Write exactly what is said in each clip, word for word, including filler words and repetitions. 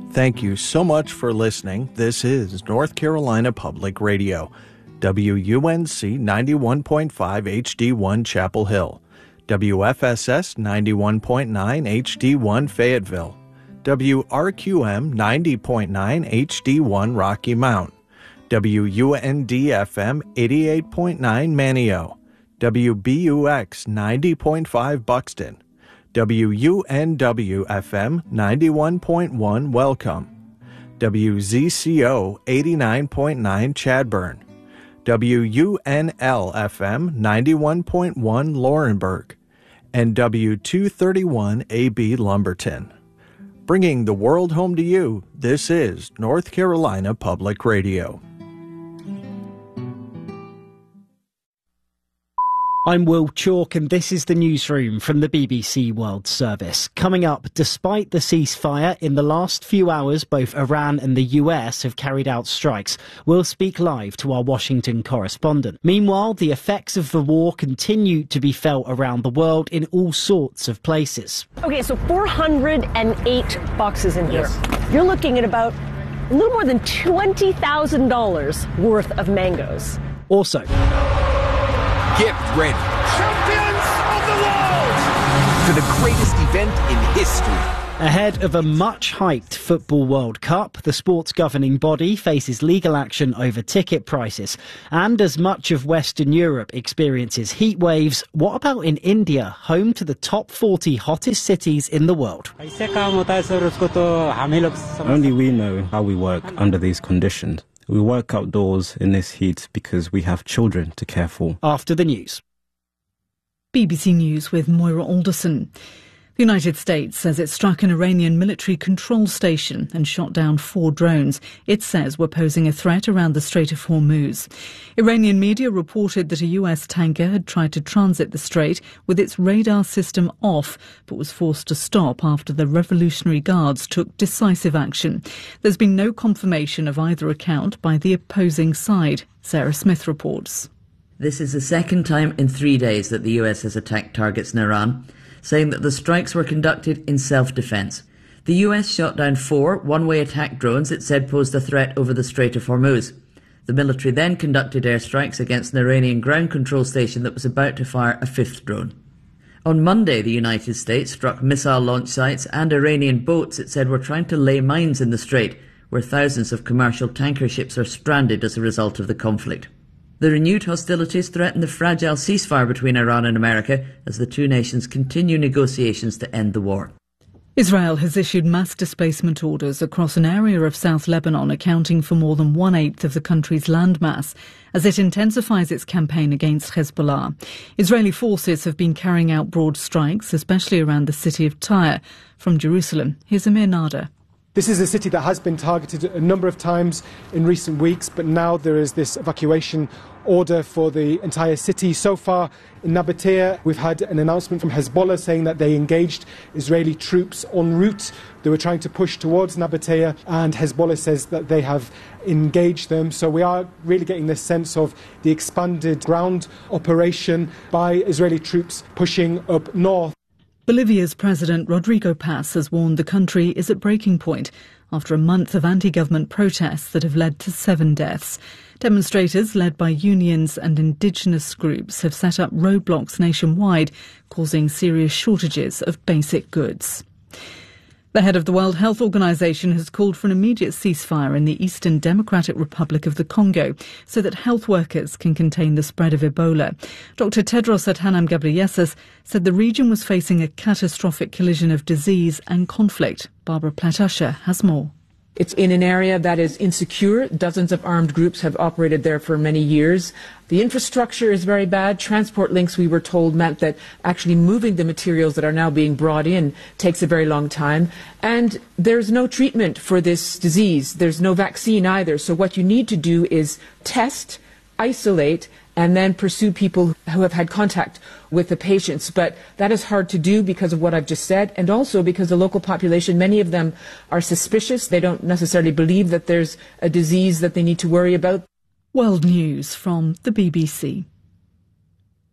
Thank you so much for listening. This is North Carolina Public Radio, W U N C ninety-one point five H D one Chapel Hill, W F S S ninety-one point nine H D one Fayetteville, W R Q M ninety point nine H D one Rocky Mount, W U N D F M eighty-eight point nine Manio, W B U X ninety point five Buxton, W U N W F M ninety-one point one Welcome, W Z C O eighty-nine point nine Chadburn, W U N L F M ninety-one point one Laurinburg, and W two thirty-one A B Lumberton. Bringing the world home to you, this is North Carolina Public Radio. I'm Will Chalk and this is the newsroom from the B B C World Service. Coming up, despite the ceasefire, in the last few hours both Iran and the U S have carried out strikes. We'll speak live to our Washington correspondent. Meanwhile, the effects of the war continue to be felt around the world in all sorts of places. Okay, so four hundred eight boxes in here. Yes. You're looking at about a little more than twenty thousand dollars worth of mangoes. Also, get ready. Champions of the world! For the greatest event in history. Ahead of a much-hyped Football World Cup, the sport's governing body faces legal action over ticket prices. And as much of Western Europe experiences heat waves, what about in India, home to the top forty hottest cities in the world? Only we know how we work under these conditions. We work outdoors in this heat because we have children to care for. After the news. B B C News with Moira Alderson. The United States says it struck an Iranian military control station and shot down four drones it says were posing a threat around the Strait of Hormuz. Iranian media reported that a U S tanker had tried to transit the strait with its radar system off, but was forced to stop after the Revolutionary Guards took decisive action. There's been no confirmation of either account by the opposing side. Sarah Smith reports. This is the second time in three days that the U S has attacked targets in Iran, saying that the strikes were conducted in self-defence. The U S shot down four one-way attack drones it said posed a threat over the Strait of Hormuz. The military then conducted airstrikes against an Iranian ground control station that was about to fire a fifth drone. On Monday, the United States struck missile launch sites and Iranian boats it said were trying to lay mines in the strait, where thousands of commercial tanker ships are stranded as a result of the conflict. The renewed hostilities threaten the fragile ceasefire between Iran and America as the two nations continue negotiations to end the war. Israel has issued mass displacement orders across an area of South Lebanon accounting for more than one-eighth of the country's landmass as it intensifies its campaign against Hezbollah. Israeli forces have been carrying out broad strikes, especially around the city of Tyre. From Jerusalem, here's Amir Nader. This is a city that has been targeted a number of times in recent weeks, but now there is this evacuation order for the entire city. So far in Nabatea, we've had an announcement from Hezbollah saying that they engaged Israeli troops en route. They were trying to push towards Nabatea, and Hezbollah says that they have engaged them. So we are really getting this sense of the expanded ground operation by Israeli troops pushing up north. Bolivia's President Rodrigo Paz has warned the country is at breaking point after a month of anti-government protests that have led to seven deaths. Demonstrators led by unions and indigenous groups have set up roadblocks nationwide, causing serious shortages of basic goods. The head of the World Health Organization has called for an immediate ceasefire in the Eastern Democratic Republic of the Congo so that health workers can contain the spread of Ebola. Doctor Tedros Adhanom Ghebreyesus said the region was facing a catastrophic collision of disease and conflict. Barbara Platasha has more. It's in an area that is insecure. Dozens of armed groups have operated there for many years. The infrastructure is very bad. Transport links, we were told, meant that actually moving the materials that are now being brought in takes a very long time. And there's no treatment for this disease. There's no vaccine either. So what you need to do is test, isolate, and then pursue people who have had contact with the patients. But that is hard to do because of what I've just said, and also because the local population, many of them are suspicious. They don't necessarily believe that there's a disease that they need to worry about. World News from the B B C.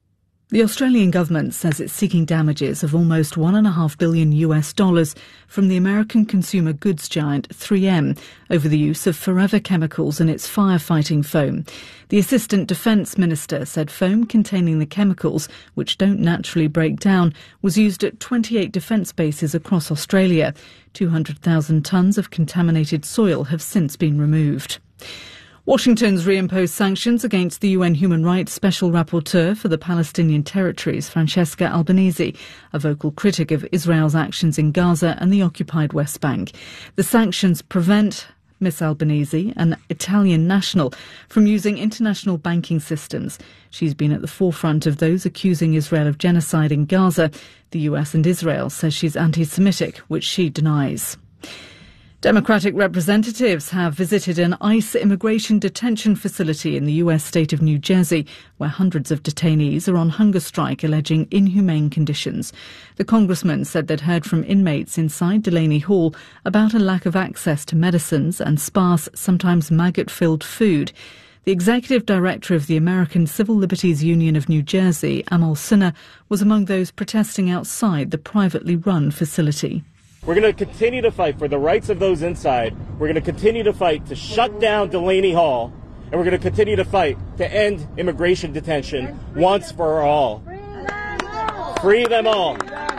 The Australian government says it's seeking damages of almost one and a half billion US dollars from the American consumer goods giant three M over the use of forever chemicals in its firefighting foam. The Assistant Defence Minister said foam containing the chemicals, which don't naturally break down, was used at twenty-eight defence bases across Australia. two hundred thousand tonnes of contaminated soil have since been removed. Washington's reimposed sanctions against the U N Human Rights Special Rapporteur for the Palestinian territories, Francesca Albanese, a vocal critic of Israel's actions in Gaza and the occupied West Bank. The sanctions prevent Miss Albanese, an Italian national, from using international banking systems. She's been at the forefront of those accusing Israel of genocide in Gaza. The U S and Israel says she's anti-Semitic, which she denies. Democratic representatives have visited an ICE immigration detention facility in the U S state of New Jersey, where hundreds of detainees are on hunger strike alleging inhumane conditions. The congressman said they'd heard from inmates inside Delaney Hall about a lack of access to medicines and sparse, sometimes maggot-filled food. The executive director of the American Civil Liberties Union of New Jersey, Amal Sinha, was among those protesting outside the privately run facility. We're going to continue to fight for the rights of those inside. We're going to continue to fight to shut down Delaney Hall. And we're going to continue to fight to end immigration detention once for all. Free them all.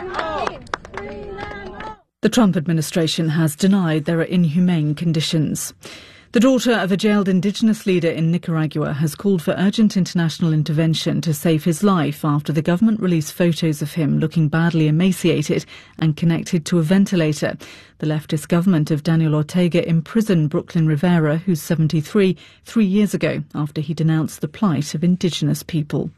The Trump administration has denied there are inhumane conditions. The daughter of a jailed indigenous leader in Nicaragua has called for urgent international intervention to save his life after the government released photos of him looking badly emaciated and connected to a ventilator. The leftist government of Daniel Ortega imprisoned Brooklyn Rivera, who's seventy-three, three years ago after he denounced the plight of indigenous people.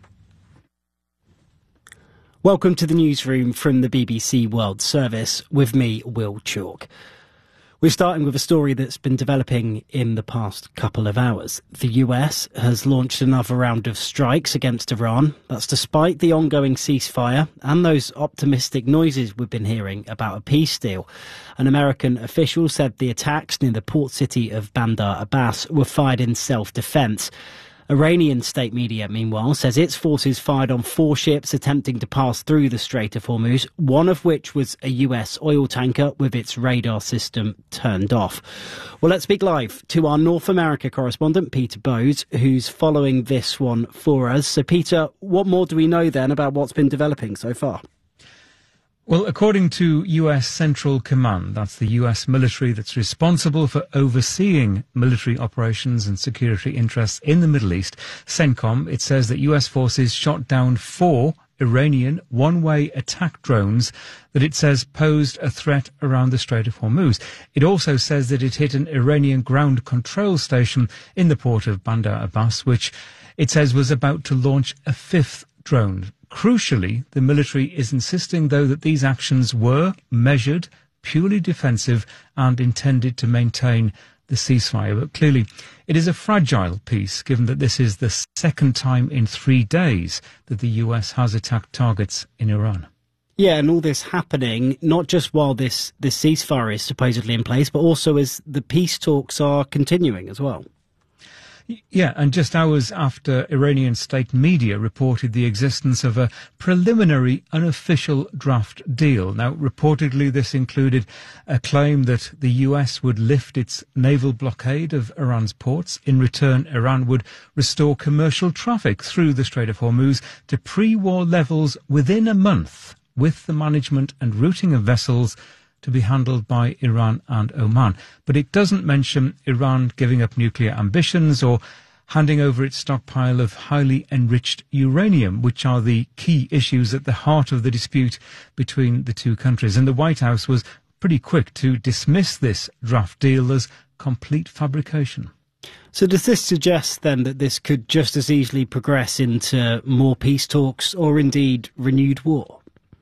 Welcome to the newsroom from the B B C World Service with me, Will Chalk. We're starting with a story that's been developing in the past couple of hours. The U S has launched another round of strikes against Iran. That's despite the ongoing ceasefire and those optimistic noises we've been hearing about a peace deal. An American official said the attacks near the port city of Bandar Abbas were fired in self-defense. Iranian state media, meanwhile, says its forces fired on four ships attempting to pass through the Strait of Hormuz, one of which was a U S oil tanker with its radar system turned off. Well, let's speak live to our North America correspondent, Peter Bowes, who's following this one for us. So, Peter, what more do we know then about what's been developing so far? Well, according to U S Central Command, that's the U S military that's responsible for overseeing military operations and security interests in the Middle East, CENTCOM, it says that U S forces shot down four Iranian one-way attack drones that it says posed a threat around the Strait of Hormuz. It also says that it hit an Iranian ground control station in the port of Bandar Abbas, which it says was about to launch a fifth drone. Crucially, the military is insisting, though, that these actions were measured, purely defensive, and intended to maintain the ceasefire. But clearly, it is a fragile peace, given that this is the second time in three days that the U S has attacked targets in Iran. Yeah, and all this happening, not just while this, this ceasefire is supposedly in place, but also as the peace talks are continuing as well. Yeah, and just hours after Iranian state media reported the existence of a preliminary unofficial draft deal. Now, reportedly, this included a claim that the U S would lift its naval blockade of Iran's ports. In return, Iran would restore commercial traffic through the Strait of Hormuz to pre-war levels within a month, with the management and routing of vessels to be handled by Iran and Oman. But it doesn't mention Iran giving up nuclear ambitions or handing over its stockpile of highly enriched uranium, which are the key issues at the heart of the dispute between the two countries. And the White House was pretty quick to dismiss this draft deal as complete fabrication. So does this suggest then that this could just as easily progress into more peace talks or indeed renewed war?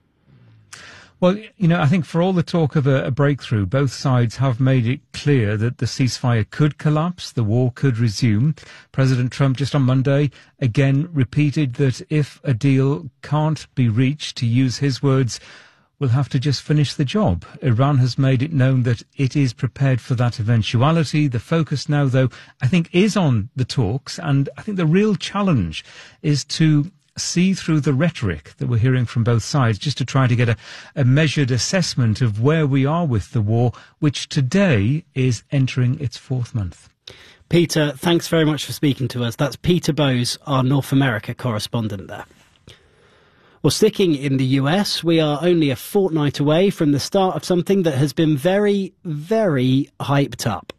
Well, you know, I think for all the talk of a, a breakthrough, both sides have made it clear that the ceasefire could collapse, the war could resume. President Trump just on Monday again repeated that if a deal can't be reached, to use his words, we'll have to just finish the job. Iran has made it known that it is prepared for that eventuality. The focus now, though, I think is on the talks. And I think the real challenge is to see through the rhetoric that we're hearing from both sides, just to try to get a, a measured assessment of where we are with the war, which today is entering its fourth month. Peter, thanks very much for speaking to us. That's Peter Bowes, our North America correspondent there. Well, sticking in the U S, we are only a fortnight away from the start of something that has been very, very hyped up.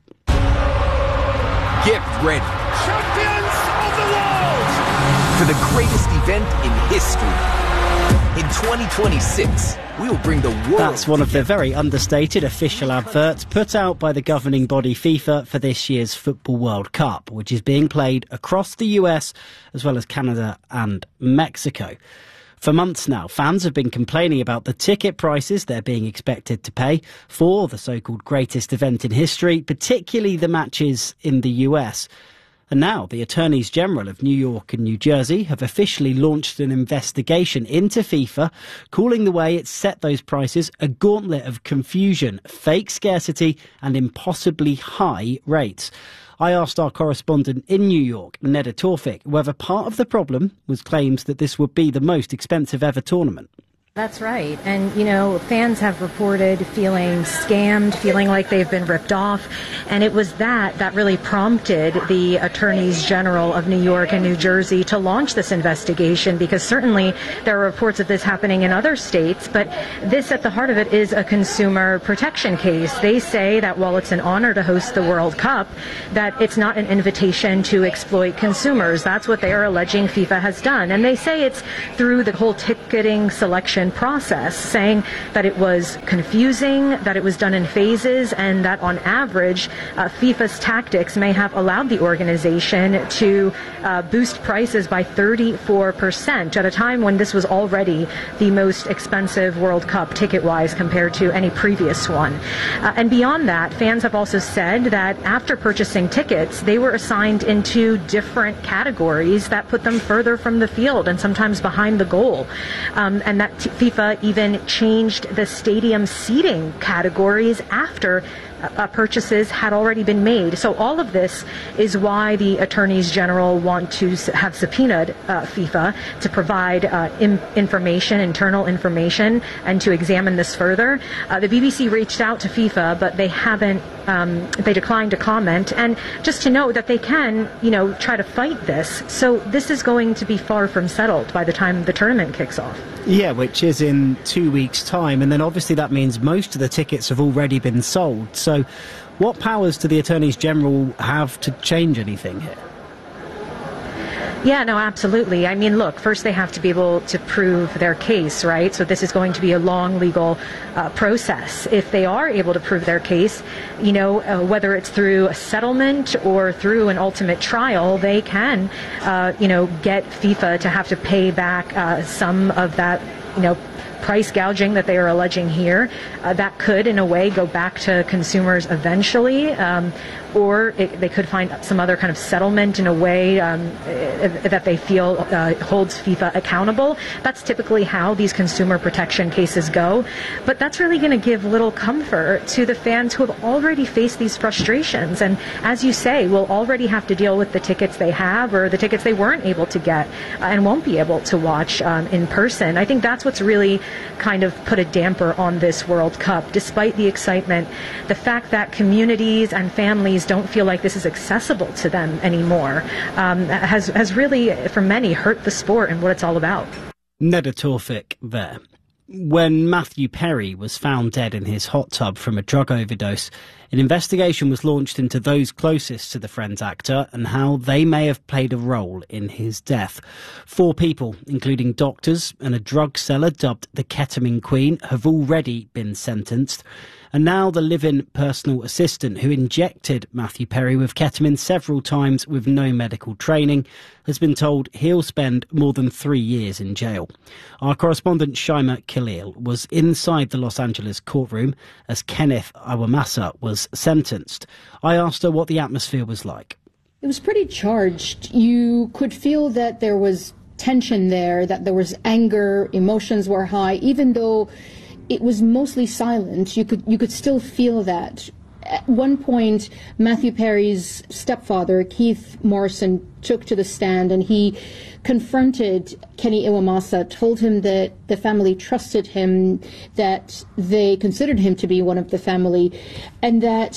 Get ready. Champions of the world! For the greatest event in history. In twenty twenty-six, we will bring the world. That's one of the very understated official adverts put out by the governing body FIFA for this year's Football World Cup, which is being played across the U S as well as Canada and Mexico. For months now, fans have been complaining about the ticket prices they're being expected to pay for the so-called greatest event in history, particularly the matches in the U S. And now the Attorneys General of New York and New Jersey have officially launched an investigation into FIFA, calling the way it's set those prices a gauntlet of confusion, fake scarcity and impossibly high rates. I asked our correspondent in New York, Neda Tawfik, whether part of the problem was claims that this would be the most expensive ever tournament. That's right. And, you know, fans have reported feeling scammed, feeling like they've been ripped off. And it was that that really prompted the Attorneys General of New York and New Jersey to launch this investigation, because certainly there are reports of this happening in other states. But this, at the heart of it, is a consumer protection case. They say that while it's an honor to host the World Cup, that it's not an invitation to exploit consumers. That's what they are alleging FIFA has done. And they say it's through the whole ticketing selection process, saying that it was confusing, that it was done in phases, and that on average, uh, FIFA's tactics may have allowed the organization to uh, boost prices by thirty-four percent at a time when this was already the most expensive World Cup ticket-wise compared to any previous one. Uh, and beyond that, fans have also said that after purchasing tickets, they were assigned into different categories that put them further from the field and sometimes behind the goal. Um, and that t- FIFA even changed the stadium seating categories after Uh, purchases had already been made. So all of this is why the Attorneys General want to have subpoenaed uh, FIFA to provide uh, in- information, internal information, and to examine this further. Uh, the B B C reached out to FIFA, but they haven't, um, they declined to comment. And just to note that they can, you know, try to fight this. So this is going to be far from settled by the time the tournament kicks off. Yeah, which is in two weeks' time. And then obviously that means most of the tickets have already been sold. So what powers do the Attorneys General have to change anything here? Yeah, no, absolutely. I mean, look, first they have to be able to prove their case, right? So this is going to be a long legal uh, process. If they are able to prove their case, you know, uh, whether it's through a settlement or through an ultimate trial, they can, uh, you know, get FIFA to have to pay back uh, some of that, you know, price gouging that they are alleging here. Uh, that could, in a way, go back to consumers eventually, um, or it, they could find some other kind of settlement in a way um, that they feel uh, holds FIFA accountable. That's typically how these consumer protection cases go. But that's really going to give little comfort to the fans who have already faced these frustrations. And as you say, will already have to deal with the tickets they have or the tickets they weren't able to get uh, and won't be able to watch um, in person. I think that's what's really kind of put a damper on this World Cup. Despite the excitement, the fact that communities and families don't feel like this is accessible to them anymore um, has, has really, for many, hurt the sport and what it's all about. Neda Tawfik there. When Matthew Perry was found dead in his hot tub from a drug overdose, an investigation was launched into those closest to the Friends actor and how they may have played a role in his death. Four people, including doctors and a drug seller dubbed the Ketamine Queen, have already been sentenced. And now the live-in personal assistant who injected Matthew Perry with ketamine several times with no medical training has been told he'll spend more than three years in jail. Our correspondent Shaima Khalil was inside the Los Angeles courtroom as Kenneth Awamasa was sentenced. I asked her what the atmosphere was like. It was pretty charged. You could feel that there was tension there, that there was anger, emotions were high, even though it was mostly silent. You could you could still feel that. at one point, Matthew Perry's stepfather, Keith Morrison, took to the stand and he confronted Kenny Iwamasa, told him that the family trusted him, that they considered him to be one of the family, and that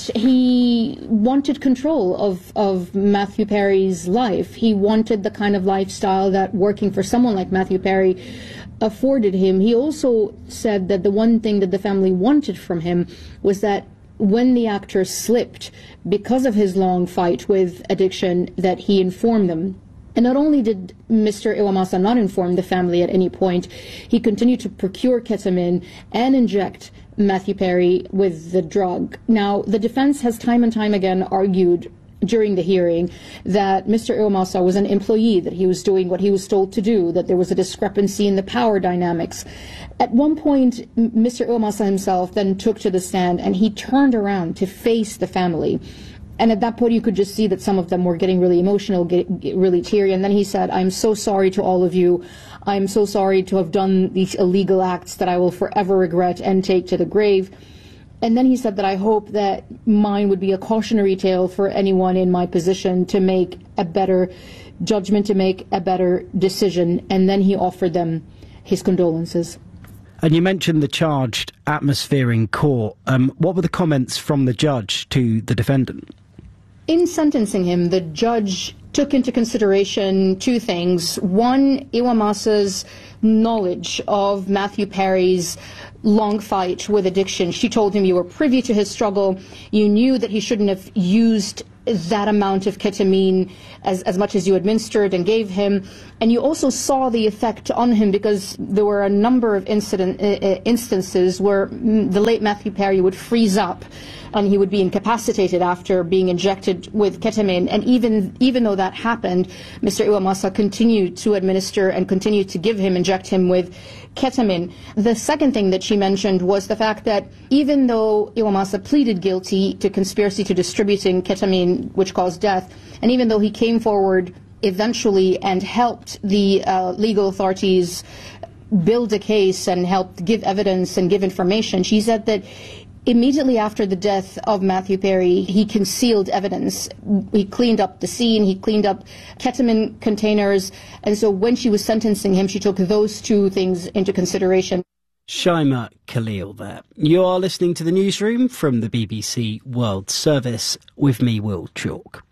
he wanted control of, of Matthew Perry's life. He wanted the kind of lifestyle that working for someone like Matthew Perry afforded him. He also said that the one thing that the family wanted from him was that when the actor slipped because of his long fight with addiction, that he informed them. And not only did Mister Iwamasa not inform the family at any point, he continued to procure ketamine and inject Matthew Perry with the drug. Now, the defense has time and time again argued during the hearing that Mister Iwamasa was an employee, that he was doing what he was told to do, that there was a discrepancy in the power dynamics. At one point, Mister Iwamasa himself then took to the stand and he turned around to face the family. And at that point, you could just see that some of them were getting really emotional, get, get really teary. And then he said, "I'm so sorry to all of you. I'm so sorry to have done these illegal acts that I will forever regret and take to the grave." And then he said that I hope that mine would be a cautionary tale for anyone in my position to make a better judgment, to make a better decision. And then he offered them his condolences. And you mentioned the charged atmosphere in court. Um, what were the comments from the judge to the defendant? In sentencing him, the judge took into consideration two things. One, Iwamasa's knowledge of Matthew Perry's long fight with addiction. She told him you were privy to his struggle. You knew that he shouldn't have used that amount of ketamine as, as much as you administered and gave him. And you also saw the effect on him because there were a number of incident, uh, instances where the late Matthew Perry would freeze up and he would be incapacitated after being injected with ketamine. And even even though that happened, Mister Iwamasa continued to administer and continued to give him, inject him with ketamine. The second thing that she mentioned was the fact that even though Iwamasa pleaded guilty to conspiracy to distributing ketamine, which caused death, and even though he came forward eventually and helped the uh, legal authorities build a case and helped give evidence and give information, she said that immediately after the death of Matthew Perry, he concealed evidence. He cleaned up the scene, he cleaned up ketamine containers, and so when she was sentencing him, she took those two things into consideration. Shaima Khalil there. You are listening to the newsroom from the B B C World Service with me, Will Chalk.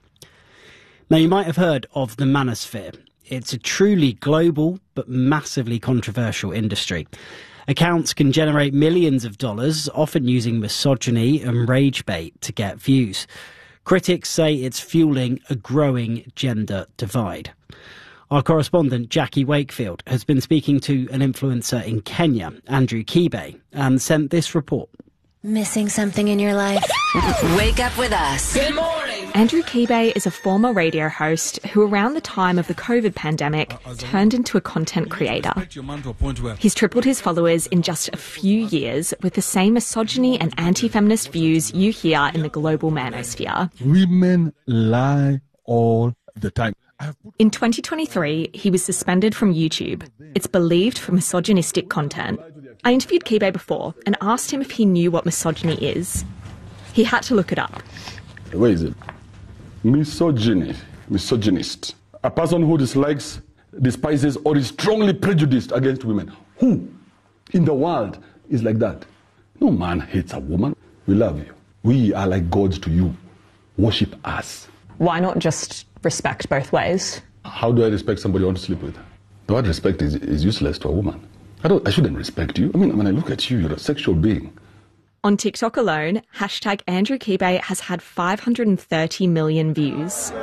Now, you might have heard of the manosphere. It's a truly global but massively controversial industry. Accounts can generate millions of dollars, often using misogyny and rage bait to get views. Critics say it's fueling a growing gender divide. Our correspondent Jackie Wakefield has been speaking to an influencer in Kenya, Andrew Kibe, and sent this report. Missing something in your life? Wake up with us. Good morning. Andrew Kibe is a former radio host who, around the time of the COVID pandemic, turned into a content creator. He's tripled his followers in just a few years with the same misogyny and anti-feminist views you hear in the global manosphere. Women lie all the time. In twenty twenty-three, he was suspended from YouTube. It's believed for misogynistic content. I interviewed Kibe before and asked him if he knew what misogyny is. He had to look it up. Where is it? Misogyny, misogynist. A person who dislikes, despises, or is strongly prejudiced against women. Who in the world is like that? No man hates a woman. We love you. We are like gods to you. Worship us. Why not just respect both ways? How do I respect somebody I want to sleep with? The word respect is, is useless to a woman. I don't. I shouldn't respect you. I mean, when I look at you, you're a sexual being. On TikTok alone, hashtag Andrew Kibe has had five hundred thirty million views.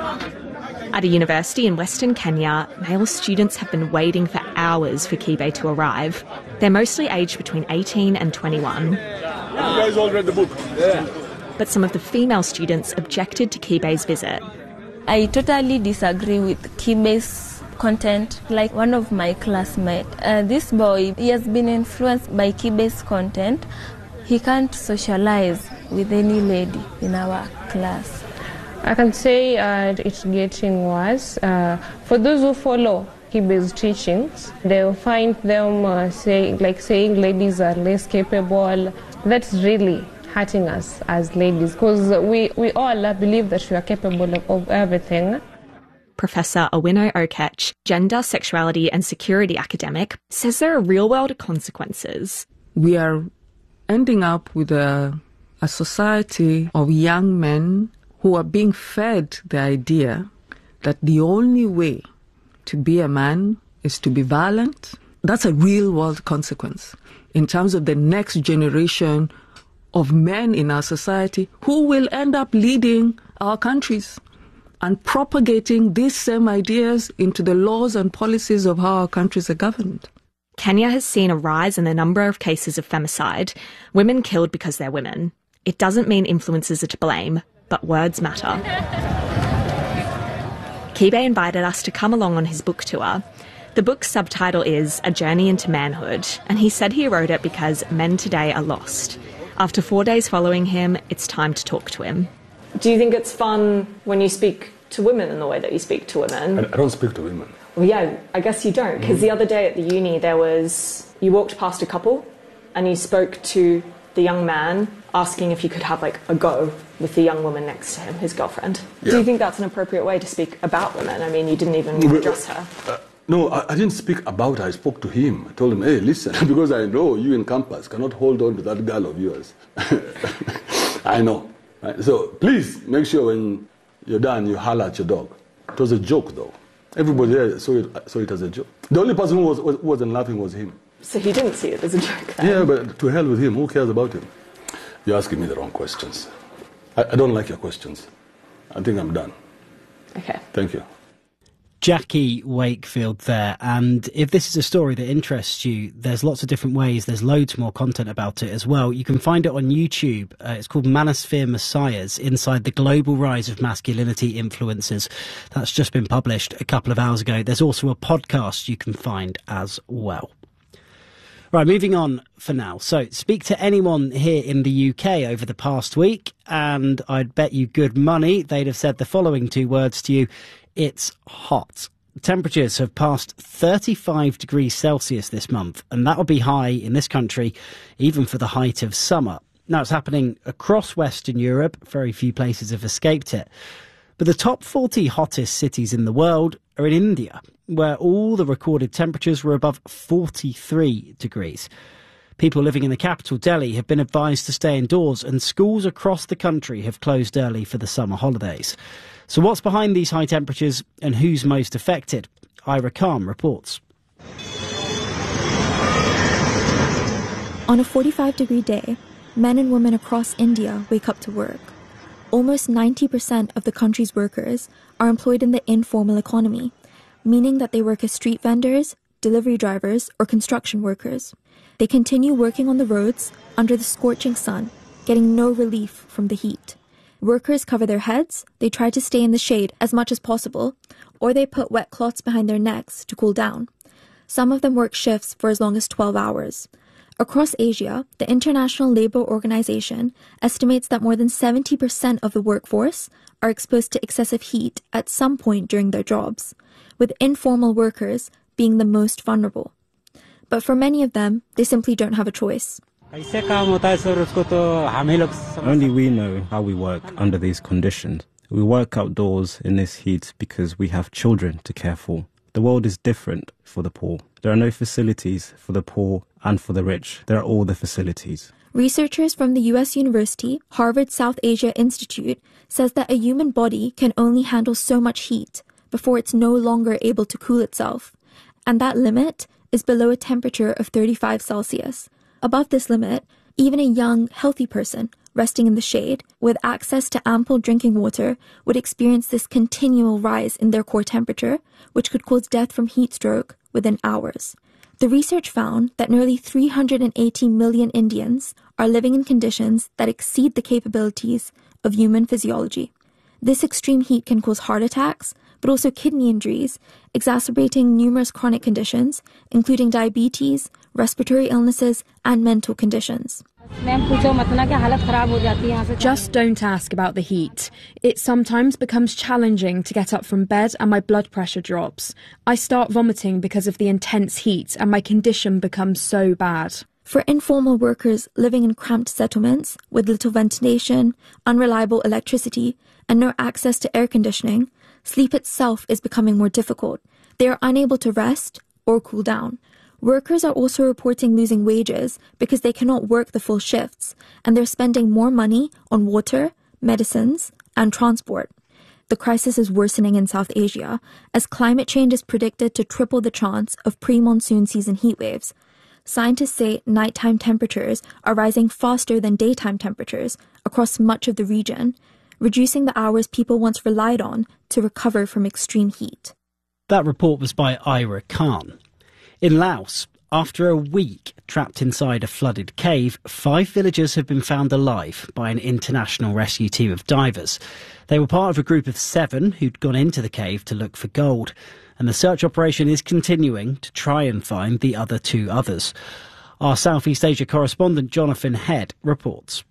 At a university in Western Kenya, male students have been waiting for hours for Kibe to arrive. They're mostly aged between eighteen and twenty-one. You guys all read the book? Yeah. But some of the female students objected to Kibe's visit. I totally disagree with Kibe's content. Like one of my classmates, uh, this boy, he has been influenced by Kibe's content. He can't socialize with any lady in our class. I can say uh, it's getting worse. Uh, for those who follow Kibe's teachings, they'll find them uh, say, like saying ladies are less capable. That's really hurting us as ladies, because we, we all believe that we are capable of, of everything. Professor Owino Okech, gender, sexuality and security academic, says there are real-world consequences. We are ending up with a, a society of young men who are being fed the idea that the only way to be a man is to be violent. That's a real-world consequence in terms of the next generation of men in our society who will end up leading our countries and propagating these same ideas into the laws and policies of how our countries are governed. Kenya has seen a rise in the number of cases of femicide, women killed because they're women. It doesn't mean influencers are to blame, but words matter. Kibe invited us to come along on his book tour. The book's subtitle is A Journey into Manhood, and he said he wrote it because men today are lost. After four days following him, it's time to talk to him. Do you think it's fun when you speak to women in the way that you speak to women? I, I don't speak to women. Well, yeah, I guess you don't, because Mm. the other day at the uni there was, you walked past a couple and you spoke to the young man asking if you could have like a go with the young woman next to him, his girlfriend. Do Yeah. you think that's an appropriate way to speak about women? I mean, you didn't even Well, address her. Uh, no, I, I didn't speak about her. I spoke to him. I told him, hey, listen, because I know you in campus cannot hold on to that girl of yours. I know. Right? So please make sure when you're done, you holler at your dog. It was a joke, though. Everybody there saw it, saw it as a joke. The only person who was, was, wasn't laughing was him. So he didn't see it as a joke then? Yeah, but to hell with him. Who cares about him? You're asking me the wrong questions. I, I don't like your questions. I think I'm done. Okay. Thank you. Jackie Wakefield there. And if this is a story that interests you, there's lots of different ways. There's loads more content about it as well. You can find it on YouTube. Uh, it's called Manosphere Messiahs, Inside the Global Rise of Masculinity Influencers. That's just been published a couple of hours ago. There's also a podcast you can find as well. Right, moving on for now. So, speak to anyone here in the U K over the past week, and I'd bet you good money they'd have said the following two words to you. It's hot. Temperatures have passed thirty-five degrees Celsius this month, and that'll be high in this country, even for the height of summer. Now, it's happening across Western Europe. Very few places have escaped it. But the top forty hottest cities in the world are in India, where all the recorded temperatures were above forty-three degrees. People living in the capital, Delhi, have been advised to stay indoors, and schools across the country have closed early for the summer holidays. So what's behind these high temperatures and who's most affected? Ira Khan reports. On a forty-five degree day, men and women across India wake up to work. Almost ninety percent of the country's workers are employed in the informal economy, meaning that they work as street vendors, delivery drivers, or construction workers. They continue working on the roads under the scorching sun, getting no relief from the heat. Workers cover their heads, they try to stay in the shade as much as possible, or they put wet cloths behind their necks to cool down. Some of them work shifts for as long as twelve hours. Across Asia, the International Labour Organization estimates that more than seventy percent of the workforce are exposed to excessive heat at some point during their jobs, with informal workers being the most vulnerable. But for many of them, they simply don't have a choice. Only we know how we work under these conditions. We work outdoors in this heat because we have children to care for. The world is different for the poor. There are no facilities for the poor and for the rich. There are all the facilities. Researchers from the U S university Harvard South Asia Institute says that a human body can only handle so much heat before it's no longer able to cool itself. And that limit is below a temperature of thirty-five Celsius. Above this limit, even a young, healthy person resting in the shade with access to ample drinking water would experience this continual rise in their core temperature, which could cause death from heat stroke within hours. The research found that nearly three hundred eighty million Indians are living in conditions that exceed the capabilities of human physiology. This extreme heat can cause heart attacks, but also kidney injuries, exacerbating numerous chronic conditions, including diabetes, respiratory illnesses, and mental conditions. Just don't ask about the heat. It sometimes becomes challenging to get up from bed and my blood pressure drops. I start vomiting because of the intense heat and my condition becomes so bad. For informal workers living in cramped settlements with little ventilation, unreliable electricity, and no access to air conditioning, sleep itself is becoming more difficult. They are unable to rest or cool down. Workers are also reporting losing wages because they cannot work the full shifts, and they're spending more money on water, medicines, and transport. The crisis is worsening in South Asia, as climate change is predicted to triple the chance of pre-monsoon season heat waves. Scientists say nighttime temperatures are rising faster than daytime temperatures across much of the region, reducing the hours people once relied on to recover from extreme heat. That report was by Ira Khan. In Laos, after a week trapped inside a flooded cave, five villagers have been found alive by an international rescue team of divers. They were part of a group of seven who'd gone into the cave to look for gold, and the search operation is continuing to try and find the other two others. Our Southeast Asia correspondent Jonathan Head reports.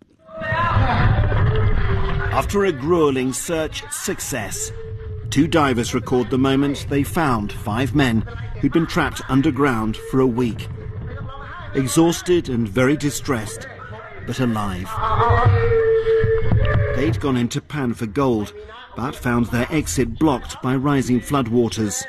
After a gruelling search success, two divers record the moment they found five men who'd been trapped underground for a week. Exhausted and very distressed, but alive. They'd gone into Pan for gold, but found their exit blocked by rising floodwaters.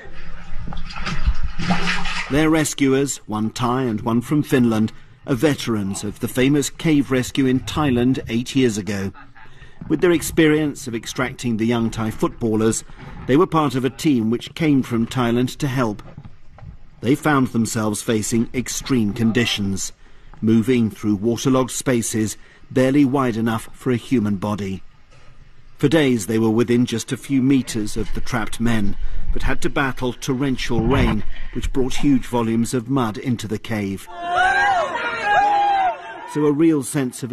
Their rescuers, one Thai and one from Finland, are veterans of the famous cave rescue in Thailand eight years ago. With their experience of extracting the young Thai footballers, they were part of a team which came from Thailand to help. They found themselves facing extreme conditions, moving through waterlogged spaces barely wide enough for a human body. For days they were within just a few metres of the trapped men, but had to battle torrential rain, which brought huge volumes of mud into the cave. So a real sense of